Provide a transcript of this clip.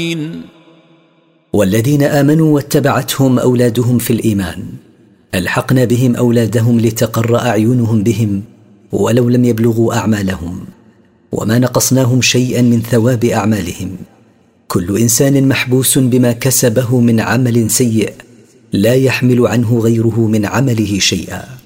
والذين آمنوا واتبعتهم أولادهم في الإيمان ألحقنا بهم أولادهم لتقر أعينهم بهم ولو لم يبلغوا أعمالهم، وما نقصناهم شيئا من ثواب أعمالهم. كل إنسان محبوس بما كسبه من عمل سيء لا يحمل عنه غيره من عمله شيئا.